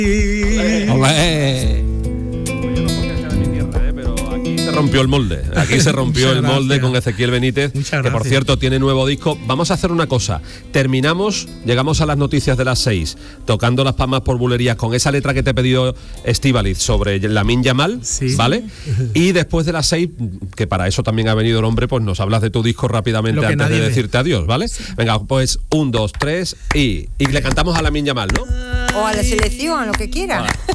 Olé. Se rompió el molde. Aquí se rompió el molde con Ezequiel Benítez, que por cierto tiene nuevo disco. Vamos a hacer una cosa. Terminamos, llegamos a las noticias de las 6, tocando las palmas por bulerías con esa letra que te he pedido, Estíbaliz, sobre Lamine Yamal, sí, ¿vale? Y después de las 6, que para eso también ha venido el hombre, pues nos hablas de tu disco rápidamente antes de decirte adiós, ¿vale? Sí. Venga, pues 1, 2, 3 y le cantamos a Lamine Yamal, ¿no? O a la selección, a lo que quiera. Vale.